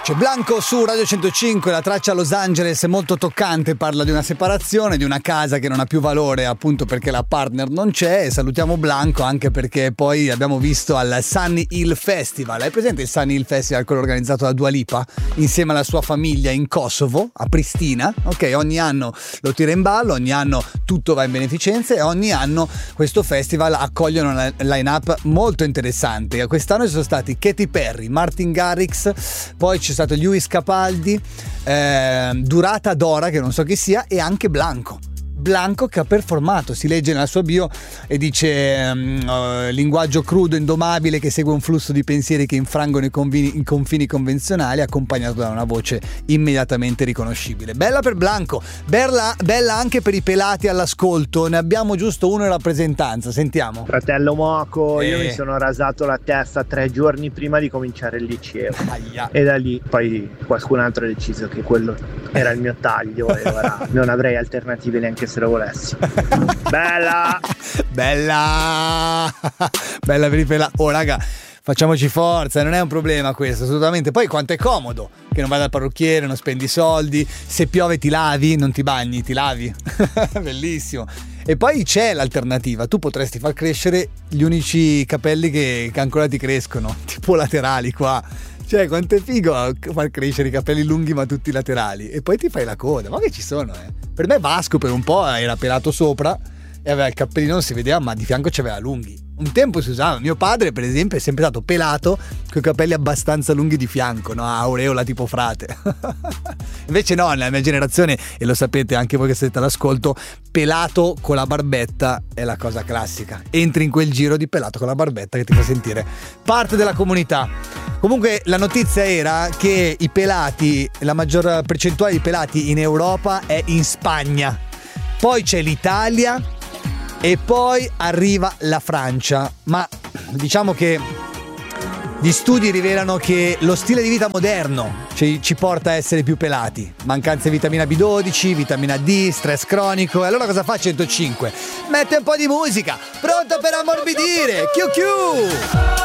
C'è Blanco su Radio 105, la traccia a Los Angeles è molto toccante, parla di una separazione, di una casa che non ha più valore appunto perché la partner non c'è, e salutiamo Blanco anche perché poi abbiamo visto al Sunny Hill Festival. Hai presente il Sunny Hill Festival, quello organizzato da Dua Lipa insieme alla sua famiglia in Kosovo, a Pristina? Ok, ogni anno lo tira in ballo, ogni anno tutto va in beneficenza e ogni anno questo festival accoglie una line-up molto interessante. Quest'anno ci sono stati Katy Perry, Martin Garrix, poi c'è stato Lewis Capaldi, Durata Dora, che non so chi sia, e anche Blanco che ha performato. Si legge nella sua bio e dice linguaggio crudo, indomabile, che segue un flusso di pensieri che infrangono i confini convenzionali, accompagnato da una voce immediatamente riconoscibile. Bella per Blanco, bella anche per i pelati all'ascolto. Ne abbiamo giusto uno in rappresentanza, sentiamo. Fratello Moco, io mi sono rasato la testa 3 giorni prima di cominciare il liceo. Aia. E da lì poi qualcun altro ha deciso che quello era il mio taglio e ora non avrei alternative neanche se lo volessi. Bella per i pelati. Oh raga, facciamoci forza, non è un problema questo, assolutamente. Poi quanto è comodo che non vai dal parrucchiere, non spendi soldi, se piove ti lavi, non ti bagni, ti lavi. Bellissimo. E poi c'è l'alternativa, tu potresti far crescere gli unici capelli che ancora ti crescono, tipo laterali qua. Cioè, quanto è figo far crescere i capelli lunghi ma tutti laterali. E poi ti fai la coda, ma che ci sono, Per me Vasco per un po' era pelato sopra e aveva il cappellino, non si vedeva, ma di fianco c'aveva lunghi. Un tempo si usava, mio padre per esempio è sempre stato pelato con i capelli abbastanza lunghi di fianco, no? Aureola tipo frate. Invece no, nella mia generazione, e lo sapete anche voi che siete all'ascolto, pelato con la barbetta è la cosa classica. Entri in quel giro di pelato con la barbetta che ti fa sentire parte della comunità. Comunque la notizia era che i pelati, la maggior percentuale di pelati in Europa è in Spagna, poi c'è l'Italia e poi arriva la Francia. Ma diciamo che gli studi rivelano che lo stile di vita moderno ci porta a essere più pelati. Mancanza di vitamina B12, vitamina D, stress cronico. E allora cosa fa 105? Mette un po' di musica, pronto per ammorbidire. Chiu chiu!